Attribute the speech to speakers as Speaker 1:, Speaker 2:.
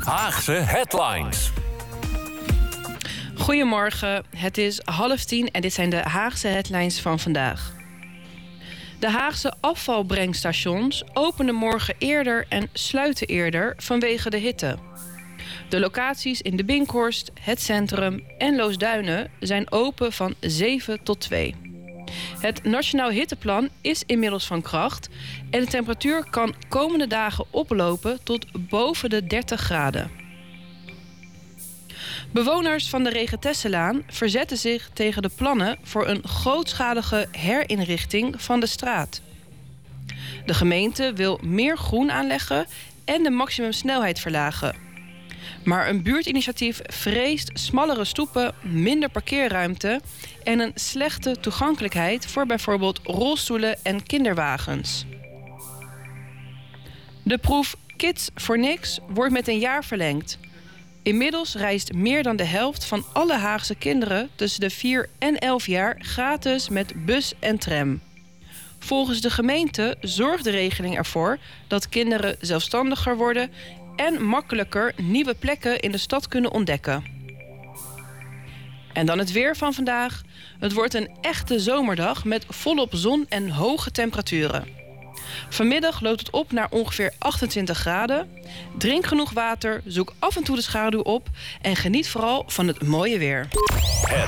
Speaker 1: Haagse Headlines.
Speaker 2: Goedemorgen, het is 9:30 en dit zijn de Haagse headlines van vandaag. De Haagse afvalbrengstations openen morgen eerder en sluiten eerder vanwege de hitte. De locaties in de Binkhorst, het Centrum en Loosduinen zijn open van 7 tot 2. Het Nationaal Hitteplan is inmiddels van kracht en de temperatuur kan komende dagen oplopen tot boven de 30 graden. Bewoners van de Regentesselaan verzetten zich tegen de plannen voor een grootschalige herinrichting van de straat. De gemeente wil meer groen aanleggen en de maximumsnelheid verlagen. Maar een buurtinitiatief vreest smallere stoepen, minder parkeerruimte en een slechte toegankelijkheid voor bijvoorbeeld rolstoelen en kinderwagens. De proef Kids voor Niks wordt met een jaar verlengd. Inmiddels reist meer dan de helft van alle Haagse kinderen tussen de 4 en 11 jaar gratis met bus en tram. Volgens de gemeente zorgt de regeling ervoor dat kinderen zelfstandiger worden en makkelijker nieuwe plekken in de stad kunnen ontdekken. En dan het weer van vandaag. Het wordt een echte zomerdag met volop zon en hoge temperaturen. Vanmiddag loopt het op naar ongeveer 28 graden. Drink genoeg water, zoek af en toe de schaduw op en geniet vooral van het mooie weer.